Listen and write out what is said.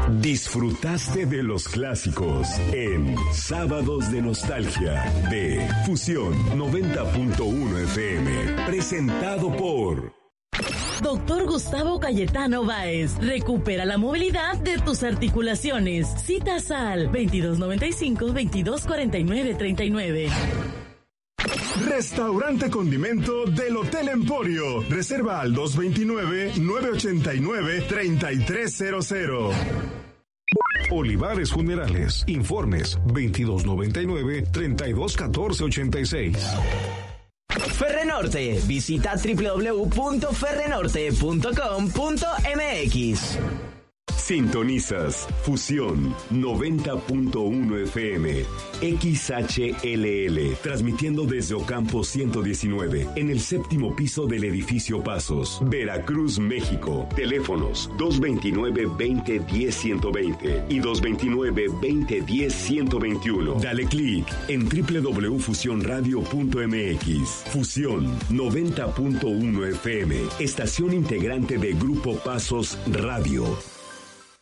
Disfrutaste de los clásicos en Sábados de Nostalgia de Fusión 90.1 FM. Presentado por Doctor Gustavo Cayetano Báez. Recupera la movilidad de tus articulaciones. Citas al 2295-2249-39. Restaurante Condimento del Hotel Emporio. Reserva al 229-989-3300. Olivares Funerales. Informes 2299-321486. Ferrenorte. Visita www.ferrenorte.com.mx. Sintonizas Fusión 90.1 FM XHLL, transmitiendo desde Ocampo 119, en el séptimo piso del edificio Pasos, Veracruz, México. Teléfonos 229-2010-120 y 229-2010-121. Dale clic en www.fusionradio.mx. Fusión 90.1 FM, estación integrante de Grupo Pasos Radio.